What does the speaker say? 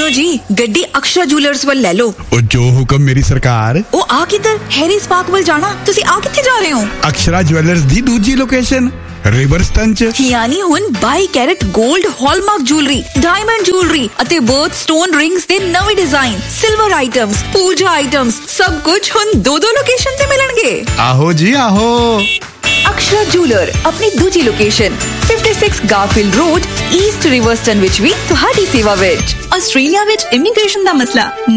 सुनो जी, गड्डी अक्षरा जूलर्स ਵੱਲ ਲੈ ਲਓ। ਉਹ ਜੋ ਹੁਕਮ ਮੇਰੀ ਸਰਕਾਰ। ਉਹ ਆ ਕਿੱਧਰ? ਹੈਰੀ ਸਪਾਰਕ ਵੱਲ ਜਾਣਾ। ਤੁਸੀਂ ਆ ਕਿੱਥੇ ਜਾ ਰਹੇ ਹੋ? ਅਕਸ਼ਰਾ ਜਵੈਲਰਸ ਦੀ ਦੂਜੀ ਲੋਕੇਸ਼ਨ ਰਿਵਰਸਟਨ ਚ। ਯਾਨੀ ਹੁਣ 22 ਕੈਰਟ 골ਡ ਹਾਲਮਾਰਕ ਜੁਐਲਰੀ, ਡਾਇਮੰਡ ਜੁਐਲਰੀ ਅਤੇ ਬਰਥ ਸਟੋਨ ਰਿੰਗਸ ਦੇ ਨਵੇਂ ਡਿਜ਼ਾਈਨ, ਸਿਲਵਰ ਆਈਟਮਸ, ਪੂਜਾ ਆਈਟਮਸ, ਸਭ ਕੁਝ ਹੁਣ ਦੋ ਲੋਕੇਸ਼ਨ ਤੇ ਮਿਲਣਗੇ। ਆਹੋ ਜੀ ਆਹੋ। ਅਕਸ਼ਰਾ ਜੂਲਰ ਆਪਣੀ ਦੂਜੀ ਲੋਕੇਸ਼ਨ 56 ਗਾਰਫੀਲਡ ਰੋਡ, ਈਸਟ ਰਿਵਰਸਟਨ ਵਿੱਚ ਵੀ ਤੁਹਾਡੀ ਸੇਵਾ ਵਿੱਚ। ਆਸਟ੍ਰੇਲੀਆ ਵਿੱਚ ਇਮੀਗ੍ਰੇਸ਼ਨ ਦਾ ਮਸਲਾ